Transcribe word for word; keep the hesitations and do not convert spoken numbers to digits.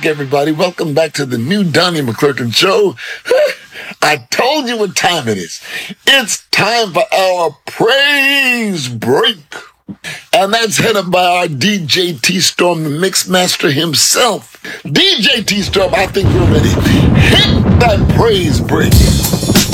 Everybody, welcome back to the new Donnie McClurkin show. I told you what time it is. It's time for our praise break. And that's headed by our D J T-Storm, the mix master himself. D J T-Storm, I think we're ready. Hit that praise break.